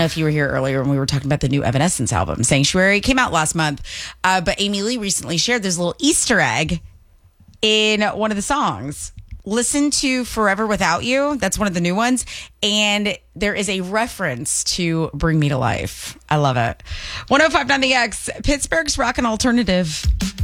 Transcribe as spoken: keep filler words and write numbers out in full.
if you were here earlier when we were talking about the new Evanescence album, Sanctuary. It came out last month. Uh, but Amy Lee recently shared this little Easter egg in one of the songs. Listen to Forever Without You. That's one of the new ones. And there is a reference to Bring Me to Life. I love it. one oh five point nine The X, Pittsburgh's Rock and Alternative.